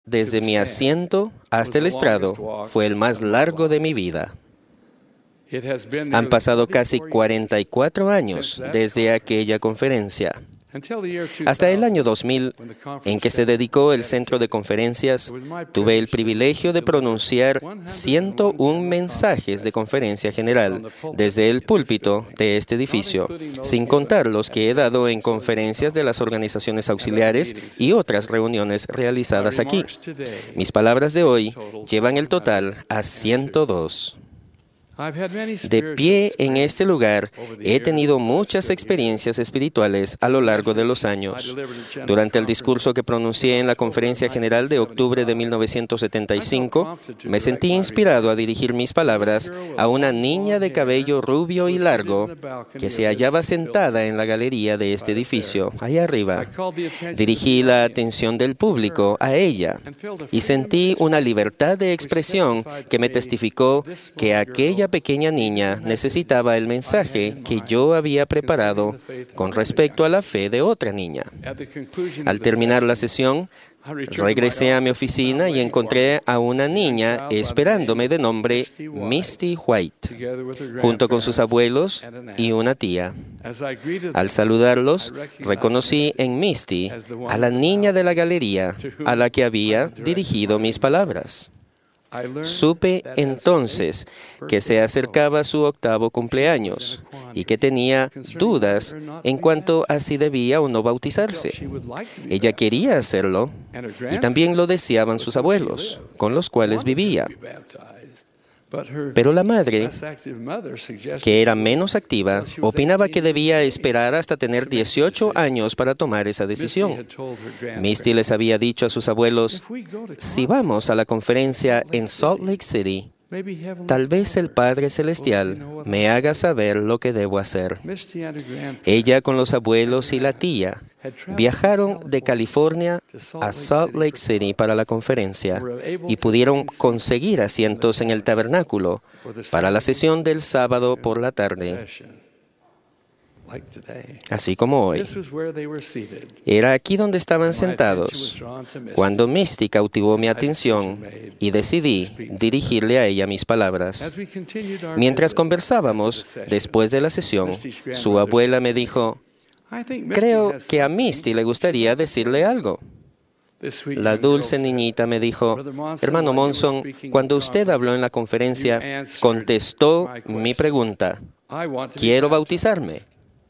desde mi asiento hasta el estrado fue el más largo de mi vida. Han pasado casi 44 años desde aquella conferencia. Hasta el año 2000, en que se dedicó el centro de conferencias, tuve el privilegio de pronunciar 101 mensajes de conferencia general desde el púlpito de este edificio, sin contar los que he dado en conferencias de las organizaciones auxiliares y otras reuniones realizadas aquí. Mis palabras de hoy llevan el total a 102. De pie en este lugar, he tenido muchas experiencias espirituales a lo largo de los años. Durante el discurso que pronuncié en la Conferencia General de octubre de 1975, me sentí inspirado a dirigir mis palabras a una niña de cabello rubio y largo que se hallaba sentada en la galería de este edificio, allá arriba. Dirigí la atención del público a ella y sentí una libertad de expresión que me testificó que aquella pequeña niña necesitaba el mensaje que yo había preparado con respecto a la fe de otra niña. Al terminar la sesión, regresé a mi oficina y encontré a una niña esperándome de nombre Misty White, junto con sus abuelos y una tía. Al saludarlos, reconocí en Misty a la niña de la galería a la que había dirigido mis palabras. Supe entonces que se acercaba su 8º cumpleaños y que tenía dudas en cuanto a si debía o no bautizarse. Ella quería hacerlo y también lo deseaban sus abuelos, con los cuales vivía. Pero la madre, que era menos activa, opinaba que debía esperar hasta tener 18 años para tomar esa decisión. Misty les había dicho a sus abuelos, si vamos a la conferencia en Salt Lake City, tal vez el Padre Celestial me haga saber lo que debo hacer. Ella con los abuelos y la tía viajaron de California a Salt Lake City para la conferencia y pudieron conseguir asientos en el tabernáculo para la sesión del sábado por la tarde, así como hoy. Era aquí donde estaban sentados cuando Misty cautivó mi atención y decidí dirigirle a ella mis palabras. Mientras conversábamos, después de la sesión, su abuela me dijo, creo que a Misty le gustaría decirle algo. La dulce niñita me dijo, hermano Monson, cuando usted habló en la conferencia, contestó mi pregunta, ¿quiero bautizarme?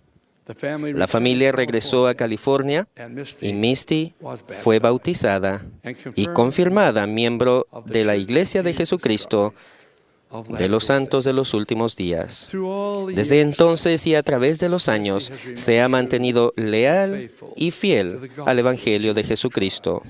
La familia regresó a California y Misty fue bautizada y confirmada miembro de la Iglesia de Jesucristo de los Santos de los Últimos Días. Desde entonces y a través de los años se ha mantenido leal y fiel al Evangelio de Jesucristo.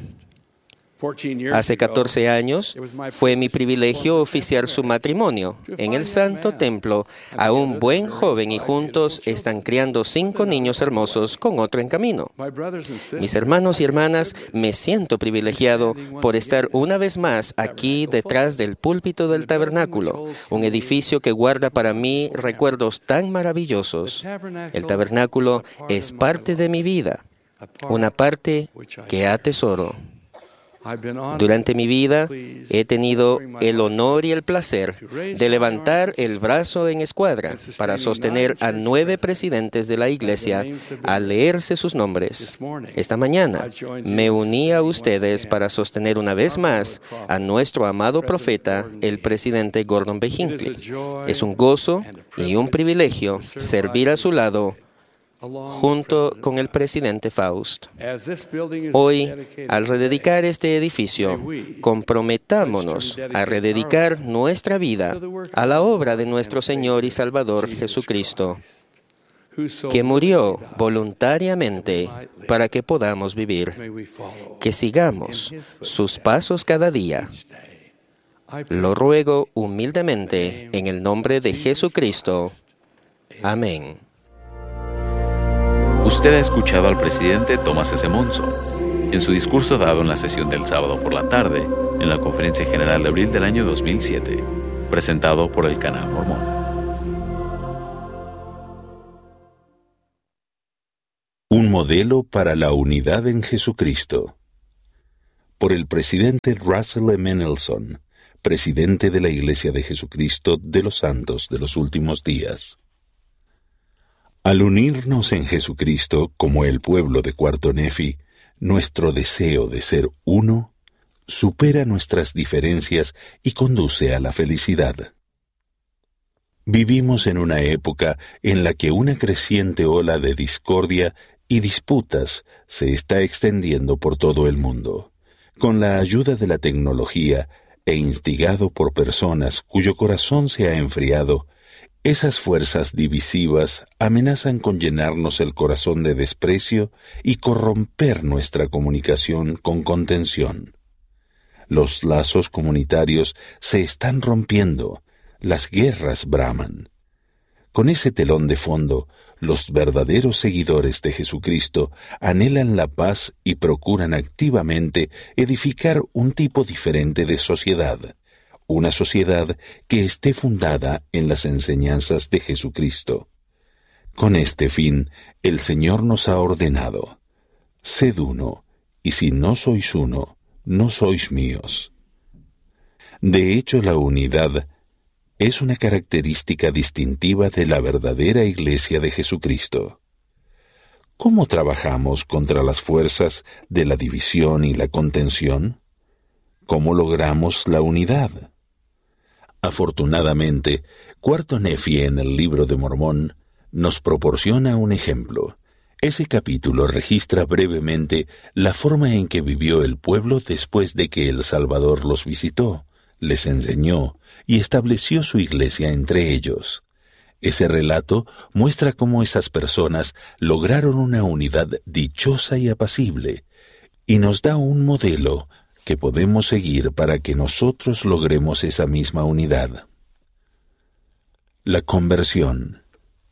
Hace 14 años fue mi privilegio oficiar su matrimonio en el Santo Templo a un buen joven y juntos están criando 5 niños hermosos con otro en camino. Mis hermanos y hermanas, me siento privilegiado por estar una vez más aquí detrás del púlpito del tabernáculo, un edificio que guarda para mí recuerdos tan maravillosos. El tabernáculo es parte de mi vida, una parte que atesoro. Durante mi vida he tenido el honor y el placer de levantar el brazo en escuadra para sostener a 9 presidentes de la Iglesia al leerse sus nombres. Esta mañana me uní a ustedes para sostener una vez más a nuestro amado profeta, el presidente Gordon B. Hinckley. Es un gozo y un privilegio servir a su lado junto con el presidente Faust. Hoy, al rededicar este edificio, comprometámonos a rededicar nuestra vida a la obra de nuestro Señor y Salvador Jesucristo, que murió voluntariamente para que podamos vivir, que sigamos sus pasos cada día. Lo ruego humildemente en el nombre de Jesucristo. Amén. Usted ha escuchado al presidente Thomas S. Monson en su discurso dado en la sesión del sábado por la tarde en la Conferencia General de abril del año 2007, presentado por el Canal Mormón. Un modelo para la unidad en Jesucristo. por el presidente Russell M. Nelson, presidente de la Iglesia de Jesucristo de los Santos de los Últimos Días. Al unirnos en Jesucristo como el pueblo de Cuarto Nefi, nuestro deseo de ser uno supera nuestras diferencias y conduce a la felicidad. Vivimos en una época en la que una creciente ola de discordia y disputas se está extendiendo por todo el mundo. Con la ayuda de la tecnología e instigado por personas cuyo corazón se ha enfriado, esas fuerzas divisivas amenazan con llenarnos el corazón de desprecio y corromper nuestra comunicación con contención. Los lazos comunitarios se están rompiendo, las guerras braman. Con ese telón de fondo, los verdaderos seguidores de Jesucristo anhelan la paz y procuran activamente edificar un tipo diferente de sociedad, una sociedad que esté fundada en las enseñanzas de Jesucristo. Con este fin, el Señor nos ha ordenado: sed uno, y si no sois uno, no sois míos. De hecho, la unidad es una característica distintiva de la verdadera Iglesia de Jesucristo. ¿Cómo trabajamos contra las fuerzas de la división y la contención? ¿Cómo logramos la unidad? Afortunadamente, Cuarto Nefi en el Libro de Mormón nos proporciona un ejemplo. Ese capítulo registra brevemente la forma en que vivió el pueblo después de que el Salvador los visitó, les enseñó y estableció su iglesia entre ellos. Ese relato muestra cómo esas personas lograron una unidad dichosa y apacible, y nos da un modelo que podemos seguir para que nosotros logremos esa misma unidad. La conversión.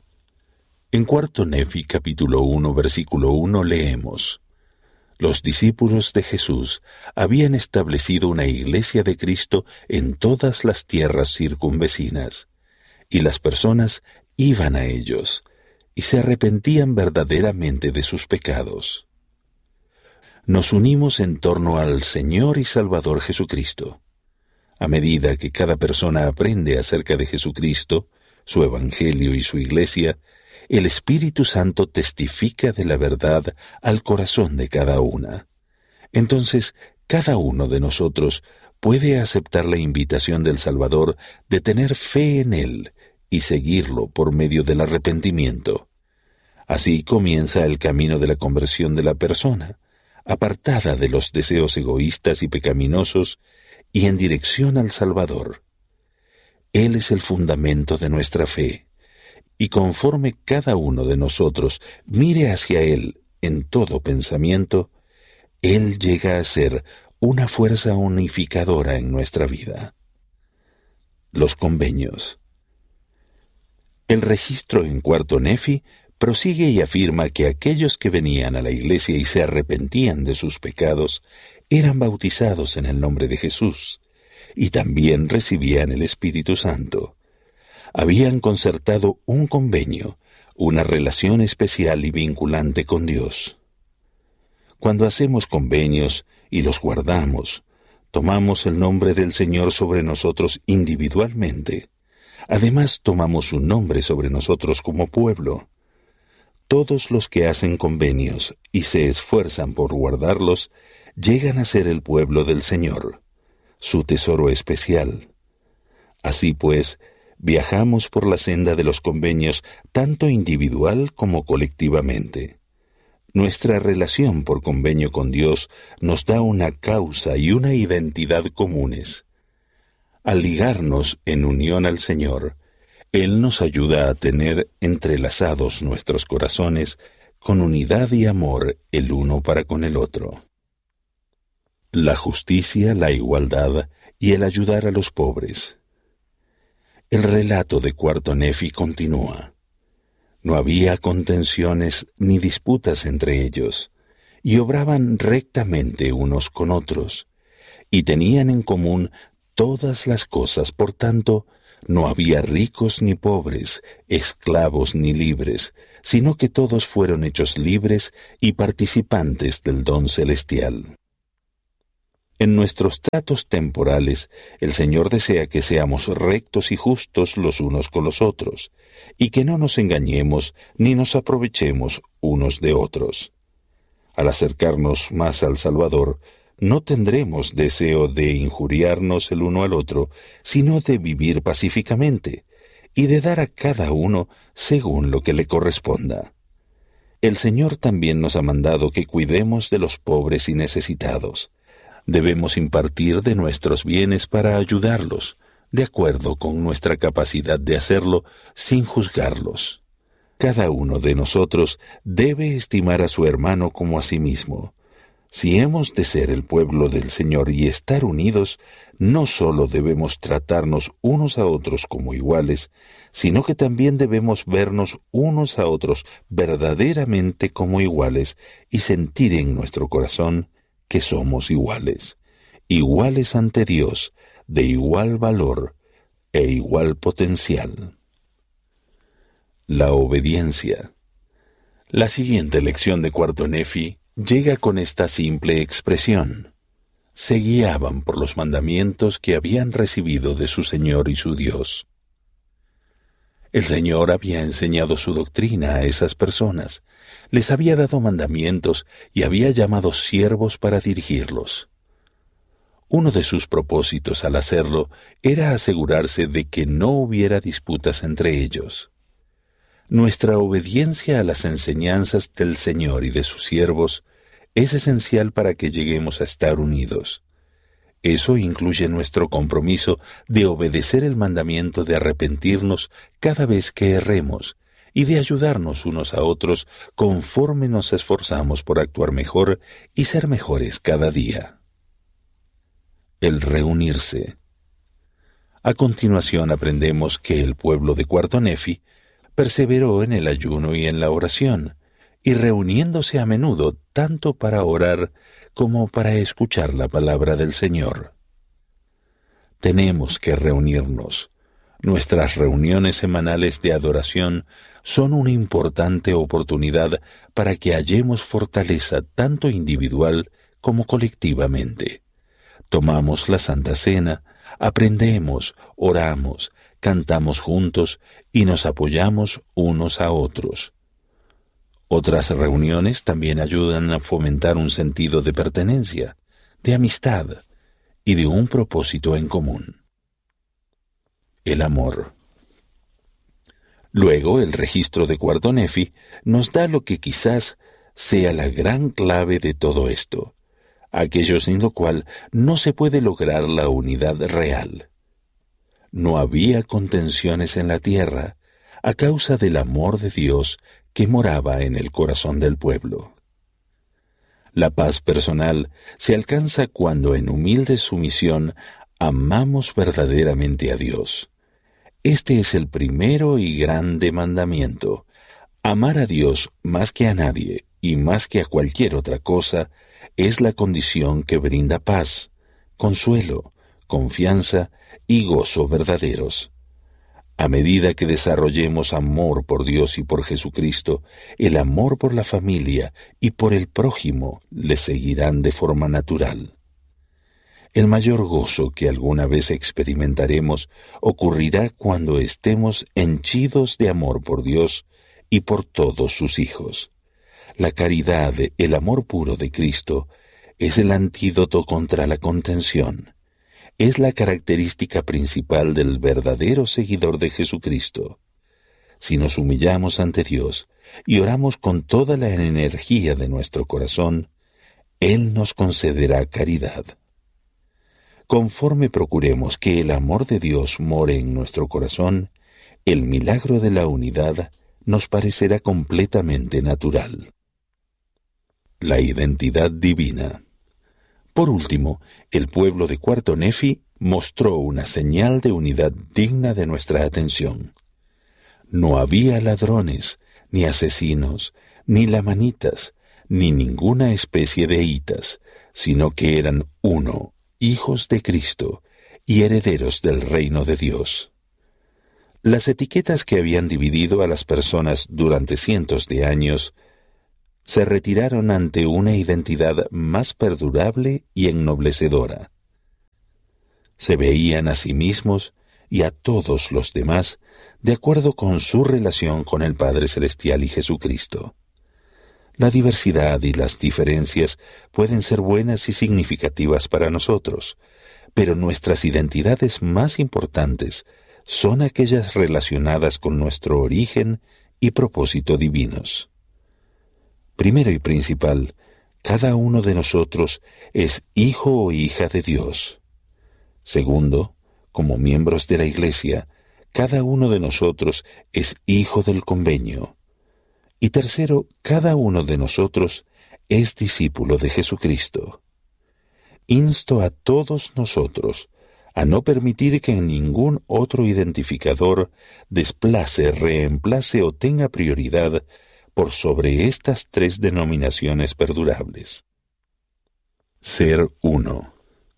En Cuarto Nefi, capítulo 1, versículo 1, leemos: Los discípulos de Jesús habían establecido una iglesia de Cristo en todas las tierras circunvecinas, y las personas iban a ellos, y se arrepentían verdaderamente de sus pecados. Nos unimos en torno al Señor y Salvador Jesucristo. A medida que cada persona aprende acerca de Jesucristo, su Evangelio y su iglesia, el Espíritu Santo testifica de la verdad al corazón de cada una. Entonces, cada uno de nosotros puede aceptar la invitación del Salvador de tener fe en Él y seguirlo por medio del arrepentimiento. Así comienza el camino de la conversión de la persona, apartada de los deseos egoístas y pecaminosos y en dirección al Salvador. Él es el fundamento de nuestra fe, y conforme cada uno de nosotros mire hacia Él en todo pensamiento, Él llega a ser una fuerza unificadora en nuestra vida. Los convenios. El registro en Cuarto Nefi prosigue y afirma que aquellos que venían a la iglesia y se arrepentían de sus pecados eran bautizados en el nombre de Jesús, y también recibían el Espíritu Santo. Habían concertado un convenio, una relación especial y vinculante con Dios. Cuando hacemos convenios y los guardamos, tomamos el nombre del Señor sobre nosotros individualmente. Además, tomamos su nombre sobre nosotros como pueblo. Todos los que hacen convenios y se esfuerzan por guardarlos, llegan a ser el pueblo del Señor, su tesoro especial. Así pues, viajamos por la senda de los convenios tanto individual como colectivamente. Nuestra relación por convenio con Dios nos da una causa y una identidad comunes. Al ligarnos en unión al Señor, Él nos ayuda a tener entrelazados nuestros corazones con unidad y amor el uno para con el otro. La justicia, la igualdad y el ayudar a los pobres. El relato de Cuarto Nefi continúa. No había contenciones ni disputas entre ellos, y obraban rectamente unos con otros, y tenían en común todas las cosas. Por tanto, no había ricos ni pobres, esclavos ni libres, sino que todos fueron hechos libres y participantes del don celestial. En nuestros tratos temporales, el Señor desea que seamos rectos y justos los unos con los otros, y que no nos engañemos ni nos aprovechemos unos de otros. Al acercarnos más al Salvador, no tendremos deseo de injuriarnos el uno al otro, sino de vivir pacíficamente, y de dar a cada uno según lo que le corresponda. El Señor también nos ha mandado que cuidemos de los pobres y necesitados. Debemos impartir de nuestros bienes para ayudarlos, de acuerdo con nuestra capacidad de hacerlo sin juzgarlos. Cada uno de nosotros debe estimar a su hermano como a sí mismo. Si hemos de ser el pueblo del Señor y estar unidos, no solo debemos tratarnos unos a otros como iguales, sino que también debemos vernos unos a otros verdaderamente como iguales y sentir en nuestro corazón que somos iguales ante Dios, de igual valor e igual potencial. La obediencia. La siguiente lección de Cuarto Nefi llega con esta simple expresión: se guiaban por los mandamientos que habían recibido de su Señor y su Dios. El Señor había enseñado su doctrina a esas personas, les había dado mandamientos y había llamado siervos para dirigirlos. Uno de sus propósitos al hacerlo era asegurarse de que no hubiera disputas entre ellos. Nuestra obediencia a las enseñanzas del Señor y de sus siervos es esencial para que lleguemos a estar unidos. Eso incluye nuestro compromiso de obedecer el mandamiento de arrepentirnos cada vez que erremos y de ayudarnos unos a otros conforme nos esforzamos por actuar mejor y ser mejores cada día. El reunirse. A continuación aprendemos que el pueblo de Cuarto Nefi perseveró en el ayuno y en la oración, y reuniéndose a menudo tanto para orar como para escuchar la palabra del Señor. Tenemos que reunirnos. Nuestras reuniones semanales de adoración son una importante oportunidad para que hallemos fortaleza tanto individual como colectivamente. Tomamos la Santa Cena, aprendemos, oramos, cantamos juntos y nos apoyamos unos a otros. Otras reuniones también ayudan a fomentar un sentido de pertenencia, de amistad y de un propósito en común. El amor. Luego, el registro de Cuarto Nefi nos da lo que quizás sea la gran clave de todo esto, aquello sin lo cual no se puede lograr la unidad real. No había contenciones en la tierra a causa del amor de Dios que moraba en el corazón del pueblo. La paz personal se alcanza cuando en humilde sumisión amamos verdaderamente a Dios. Este es el primero y grande mandamiento. Amar a Dios más que a nadie y más que a cualquier otra cosa es la condición que brinda paz, consuelo, confianza y gozo verdaderos. A medida que desarrollemos amor por Dios y por Jesucristo, el amor por la familia y por el prójimo le seguirán de forma natural. El mayor gozo que alguna vez experimentaremos ocurrirá cuando estemos henchidos de amor por Dios y por todos sus hijos. La caridad, el amor puro de Cristo, es el antídoto contra la contención. Es la característica principal del verdadero seguidor de Jesucristo. Si nos humillamos ante Dios y oramos con toda la energía de nuestro corazón, Él nos concederá caridad. Conforme procuremos que el amor de Dios more en nuestro corazón, el milagro de la unidad nos parecerá completamente natural. La identidad divina. Por último, el pueblo de Cuarto Nefi mostró una señal de unidad digna de nuestra atención. No había ladrones, ni asesinos, ni lamanitas, ni ninguna especie de hitas, sino que eran uno, hijos de Cristo y herederos del reino de Dios. Las etiquetas que habían dividido a las personas durante cientos de años se retiraron ante una identidad más perdurable y ennoblecedora. Se veían a sí mismos y a todos los demás de acuerdo con su relación con el Padre Celestial y Jesucristo. La diversidad y las diferencias pueden ser buenas y significativas para nosotros, pero nuestras identidades más importantes son aquellas relacionadas con nuestro origen y propósito divinos. Primero y principal, cada uno de nosotros es hijo o hija de Dios. Segundo, como miembros de la Iglesia, cada uno de nosotros es hijo del convenio. Y tercero, cada uno de nosotros es discípulo de Jesucristo. Insto a todos nosotros a no permitir que ningún otro identificador desplace, reemplace o tenga prioridad por sobre estas tres denominaciones perdurables. Ser uno.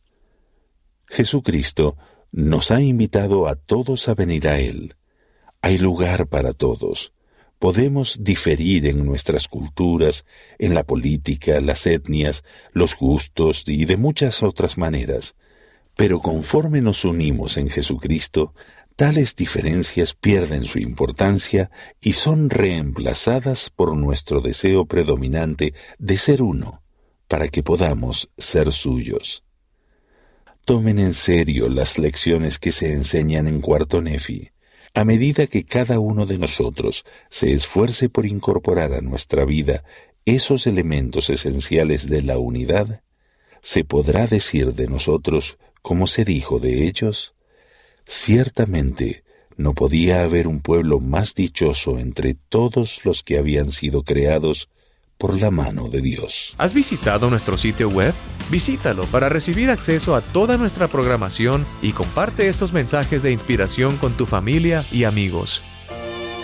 Jesucristo nos ha invitado a todos a venir a Él. Hay lugar para todos. Podemos diferir en nuestras culturas, en la política, las etnias, los gustos y de muchas otras maneras, pero conforme nos unimos en Jesucristo, tales diferencias pierden su importancia y son reemplazadas por nuestro deseo predominante de ser uno, para que podamos ser suyos. Tomen en serio las lecciones que se enseñan en Cuarto Nefi. A medida que cada uno de nosotros se esfuerce por incorporar a nuestra vida esos elementos esenciales de la unidad, se podrá decir de nosotros, como se dijo de ellos, ciertamente no podía haber un pueblo más dichoso entre todos los que habían sido creados por la mano de Dios. ¿Has visitado nuestro sitio web? Visítalo para recibir acceso a toda nuestra programación y comparte esos mensajes de inspiración con tu familia y amigos.